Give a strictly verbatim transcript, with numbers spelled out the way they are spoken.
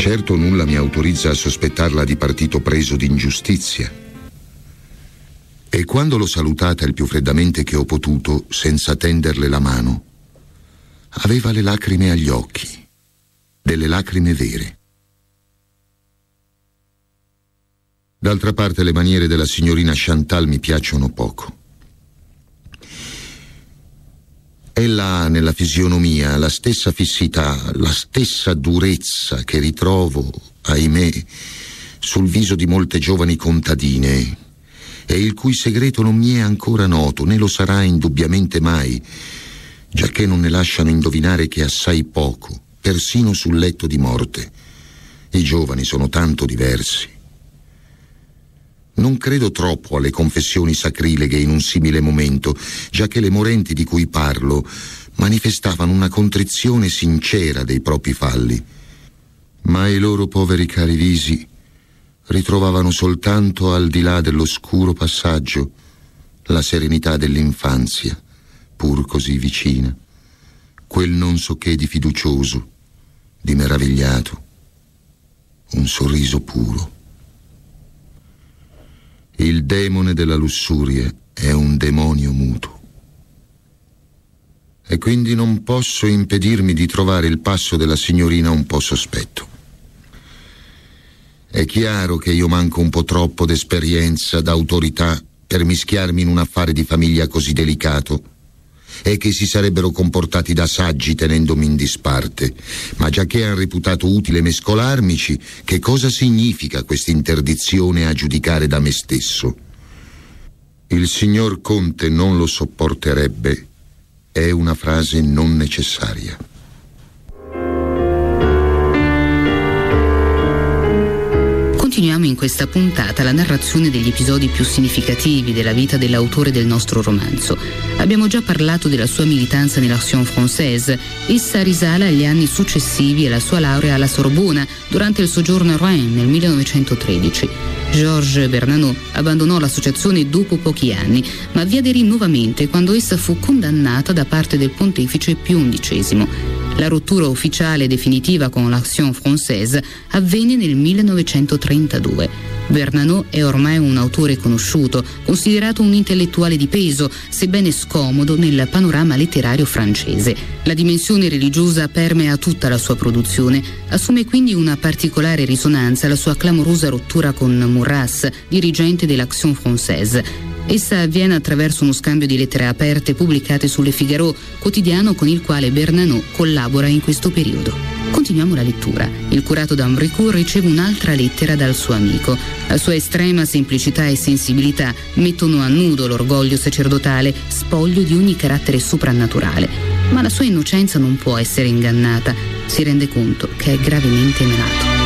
Certo nulla mi autorizza a sospettarla di partito preso d'ingiustizia. E quando l'ho salutata il più freddamente che ho potuto, senza tenderle la mano, aveva le lacrime agli occhi, delle lacrime vere. D'altra parte le maniere della signorina Chantal mi piacciono poco. Ella ha nella fisionomia la stessa fissità, la stessa durezza che ritrovo, ahimè, sul viso di molte giovani contadine, e il cui segreto non mi è ancora noto, né lo sarà indubbiamente mai, giacché non ne lasciano indovinare che assai poco, persino sul letto di morte. I giovani sono tanto diversi. Non credo troppo alle confessioni sacrileghe in un simile momento, giacché le morenti di cui parlo manifestavano una contrizione sincera dei propri falli, ma i loro poveri cari visi ritrovavano soltanto al di là dell'oscuro passaggio la serenità dell'infanzia, pur così vicina, quel non so che di fiducioso, di meravigliato, un sorriso puro. Il demone della lussuria è un demonio muto. E quindi non posso impedirmi di trovare il passo della signorina un po' sospetto. È chiaro che io manco un po' troppo d'esperienza, d'autorità per mischiarmi in un affare di famiglia così delicato, e che si sarebbero comportati da saggi tenendomi in disparte, ma giacché han reputato utile mescolarmici, che cosa significa questa interdizione a giudicare da me stesso? Il signor Conte non lo sopporterebbe, è una frase non necessaria. Continuiamo in questa puntata la narrazione degli episodi più significativi della vita dell'autore del nostro romanzo. Abbiamo già parlato della sua militanza nell'Action Française. Essa risale agli anni successivi alla sua laurea alla Sorbona durante il soggiorno a Rouen nel millenovecentotredici. Georges Bernanos abbandonò l'associazione dopo pochi anni, ma vi aderì nuovamente quando essa fu condannata da parte del pontefice Pio undicesimo. La rottura ufficiale e definitiva con l'Action Française avvenne nel millenovecentotrentadue. Bernanos è ormai un autore conosciuto, considerato un intellettuale di peso, sebbene scomodo nel panorama letterario francese. La dimensione religiosa permea tutta la sua produzione. Assume quindi una particolare risonanza la sua clamorosa rottura con Maurras, dirigente dell'Action Française. Essa avviene attraverso uno scambio di lettere aperte pubblicate sulle Figaro, quotidiano con il quale Bernanos collabora in questo periodo. Continuiamo la lettura. Il curato d'Ambricourt riceve un'altra lettera dal suo amico. La sua estrema semplicità e sensibilità mettono a nudo l'orgoglio sacerdotale, spoglio di ogni carattere soprannaturale. Ma la sua innocenza non può essere ingannata. Si rende conto che è gravemente malato.